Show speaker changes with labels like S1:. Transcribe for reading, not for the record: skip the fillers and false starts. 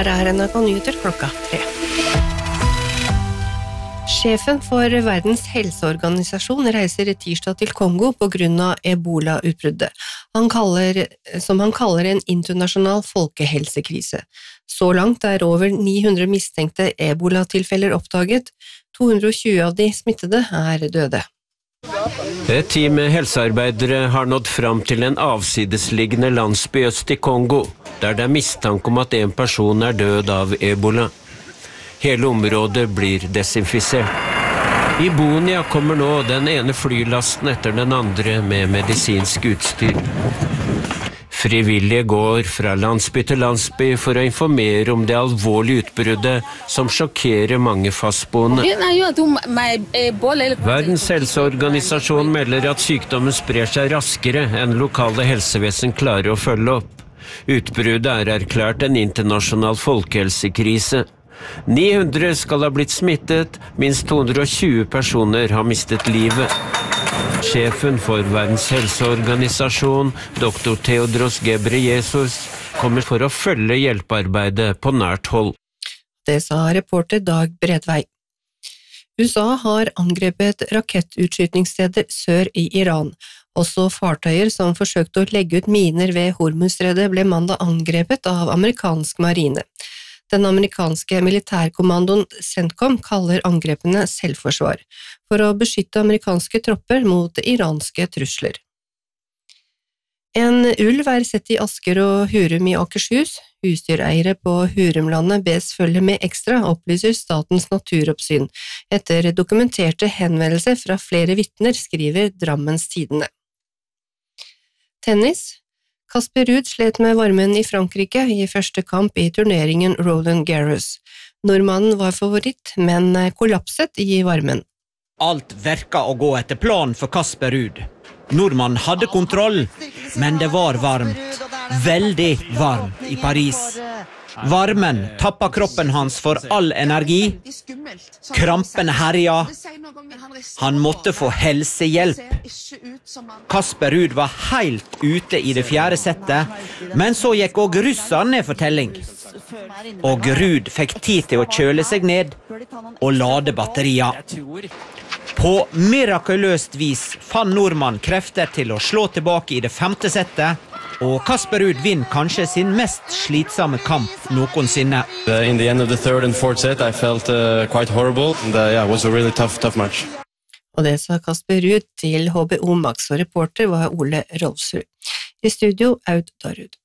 S1: Her NRK Nyheter klokka 3. Sjefen for Verdens helseorganisasjon reiser tirsdag til Kongo på grunn av Ebola-utbruddet, som han kaller en internasjonal folkehelsekrise. Så langt over 900 mistenkte Ebola-tilfeller oppdaget, 220 av de smittede døde.
S2: Et team helsearbeidere har nådd fram til en avsidesliggende landsby øst i Kongo, der det mistanke om at en person død av Ebola. Hele området blir desinfisert. I Bunia kommer nå den ene flylasten etter den andre med medisinsk utstyr. Frivillige går fra landsby til landsby for å informere om det alvorlige utbruddet som sjokkerer mange fastboende. Verdens helseorganisasjon melder at sykdommen sprer seg raskere enn lokale helsevesen klarer å følge opp. Utbruddet erklært en internasjonal folkehelsekrise. 900 skal ha blitt smittet, minst 220 personer har mistet livet. Sjefen for Verdens helseorganisasjon, Dr. Tedros Ghebreyesus, kommer for å følge hjelpearbeidet på nært hold.
S1: Det sa reporter Dag Bredvei. USA har angrepet rakettutskytningssteder sør i Iran. Også fartøyer som forsøkte å legge ut miner ved Hormuzstredet ble mandag angrepet av amerikansk marine. Den amerikanske militærkommandoen CENTCOM kaller angrepene selvforsvar, for å beskytte amerikanske tropper mot iranske trusler. En ulv sett i Asker og Hurum i Akershus. Husdyreiere på Hurumlandet bes følge med ekstra, opplyser Statens naturoppsyn, etter dokumenterte henvendelser fra flere vitner, skriver Drammens Tidende. Tennis. Casper Ruud slet med varmen i Frankrike i første kamp i turneringen Roland Garros. Nordmannen var favoritt, men kollapset i varmen.
S3: Alt verka å gå etter planen for Casper Ruud. Nordmannen hadde kontroll, men det var varmt. Veldig varmt i Paris. Varmen tappet kroppen hans for all energi. Krampene herja. Han måtte få helsehjelp. Casper Ruud var helt ute i det 4. settet, men så gikk også russeren ned for telling. Og Ruud fikk tid til å kjøle seg ned og lade batterier. På mirakuløst vis fann nordmann krefter til å slå tilbake i det 5. settet, og Casper Ruud vinner kanskje sin mest slitsomme kamp noensinne.
S4: In the end of the 3rd and 4th set, I felt quite horrible. And it was a really tough match.
S1: Og det sa Casper Ruud til HBO Max, og reporter var Ole Rolfsrud. I studio, Aud Darud.